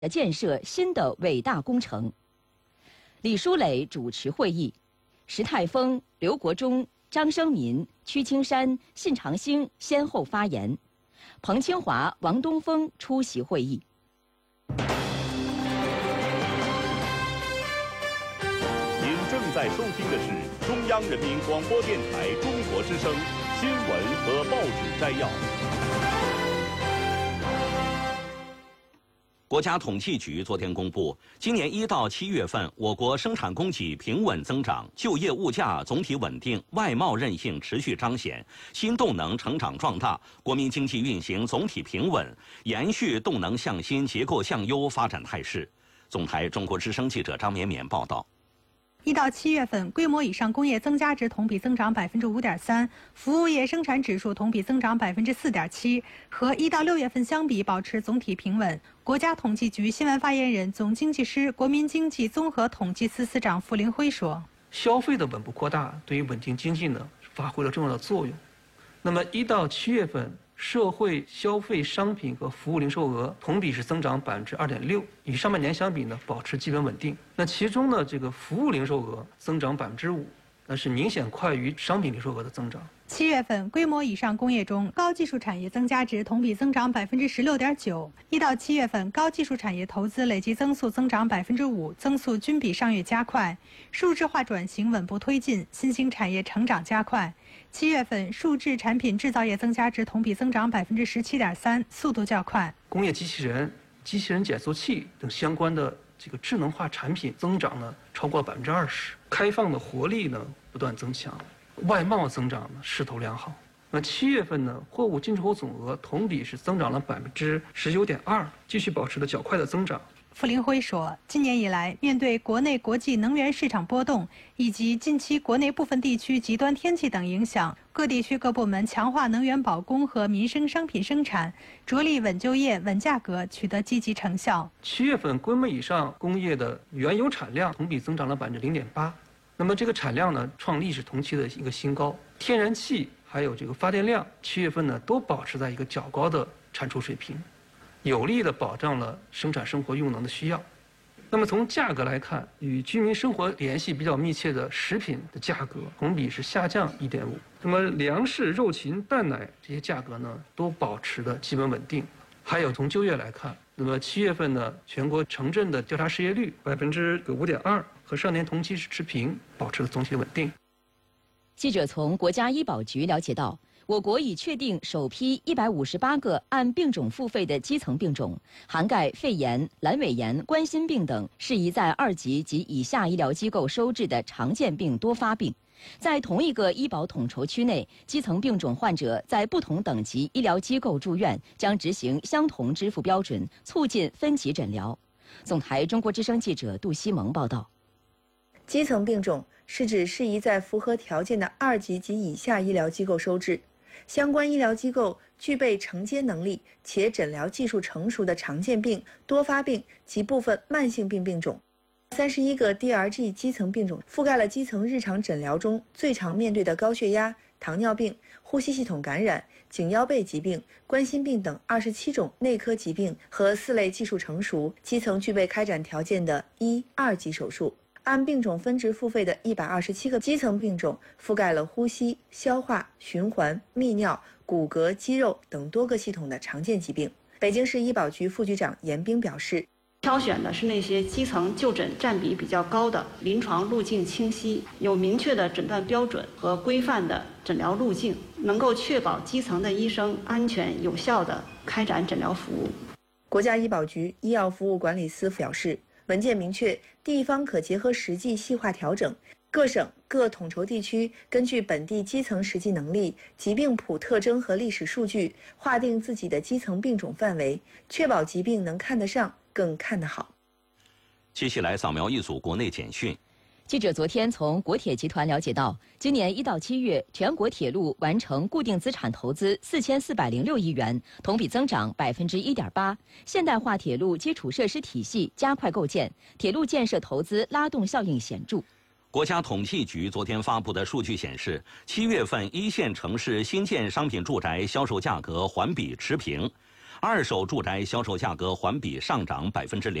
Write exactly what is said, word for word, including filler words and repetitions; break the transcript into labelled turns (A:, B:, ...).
A: 建设新的伟大工程。李书磊主持会议，石泰峰、刘国中、张生民、屈青山、信长兴先后发言，彭清华、王东峰出席会议。
B: 您正在收听的是中央人民广播电台中国之声新闻和报纸摘要。
C: 国家统计局昨天公布，今年一到七月份，我国生产供给平稳增长，就业物价总体稳定，外贸韧性持续彰显，新动能成长壮大，国民经济运行总体平稳，延续动能向新、结构向优发展态势。总台中国之声记者张绵绵报道。
D: 一到七月份，规模以上工业增加值同比增长百分之五点三，服务业生产指数同比增长百分之四点七，和一到六月份相比保持总体平稳。国家统计局新闻发言人、总经济师、国民经济综合统计司司长傅林辉说：“
E: 消费的稳步扩大，对于稳定经济呢发挥了重要的作用。那么一到七月份，社会消费商品和服务零售额同比是增长百分之二点六，与上半年相比呢，保持基本稳定。那其中呢，这个服务零售额增长百分之五，那是明显快于商品零售额的增长。
D: 七月份，规模以上工业中高技术产业增加值同比增长百分之十六点九。一到七月份，高技术产业投资累计增速增长百分之五，增速均比上月加快。数字化转型稳步推进，新兴产业成长加快。七月份，数制产品制造业增加值同比增长百分之十七点三，速度较快。
E: 工业机器人、机器人减速器等相关的这个智能化产品增长呢超过了百分之二十，开放的活力呢不断增强，外贸增长呢势头良好。那七月份呢，货物进出口总额同比是增长了百分之十九点二，继续保持了较快的增长。
D: 傅林辉说，今年以来，面对国内国际能源市场波动以及近期国内部分地区极端天气等影响，各地区各部门强化能源保供和民生商品生产，着力稳就业、稳价格，取得积极成效。
E: 七月份规模以上工业的原油产量同比增长了百分之零点八，那么这个产量呢创历史同期的一个新高。天然气还有这个发电量，七月份呢都保持在一个较高的产出水平，有力地保障了生产生活用能的需要。那么从价格来看，与居民生活联系比较密切的食品的价格同比是下降 一点五， 那么粮食、肉禽、蛋奶这些价格呢都保持的基本稳定。还有从就业来看，那么七月份呢，全国城镇的调查失业率百分之五点二，和上年同期是持平，保持了总体稳定。
A: 记者从国家医保局了解到，我国已确定首批一百五十八个按病种付费的基层病种，涵盖肺炎、阑尾炎、冠心病等适宜在二级及以下医疗机构收治的常见病多发病。在同一个医保统筹区内，基层病种患者在不同等级医疗机构住院将执行相同支付标准，促进分级诊疗。总台中国之声记者杜西蒙报道。
F: 基层病种是指适宜在符合条件的二级及以下医疗机构收治，相关医疗机构具备承接能力且诊疗技术成熟的常见病、多发病及部分慢性病病种。三十一个 D R G 基层病种覆盖了基层日常诊疗中最常面对的高血压、糖尿病、呼吸系统感染、颈腰背疾病、冠心病等二十七种内科疾病和四类技术成熟、基层具备开展条件的一、二级手术。按病种分值付费的一百二十七个基层病种覆盖了呼吸、消化、循环、泌尿、骨骼、肌肉等多个系统的常见疾病。北京市医保局副局长严冰表示，
G: 挑选的是那些基层就诊占比比较高的、临床路径清晰、有明确的诊断标准和规范的诊疗路径，能够确保基层的医生安全有效地开展诊疗服务。
F: 国家医保局医药服务管理司表示，文件明确，地方可结合实际细化调整，各省各统筹地区根据本地基层实际能力、疾病谱特征和历史数据，划定自己的基层病种范围，确保疾病能看得上，更看得好。
C: 接下来扫描一组国内简讯。
A: 记者昨天从国铁集团了解到，今年一到七月，全国铁路完成固定资产投资四千四百零六亿元，同比增长百分之一点八。现代化铁路基础设施体系加快构建，铁路建设投资拉动效应显著。
C: 国家统计局昨天发布的数据显示，七月份一线城市新建商品住宅销售价格环比持平。 二手住宅销售价格环比上涨百分之零。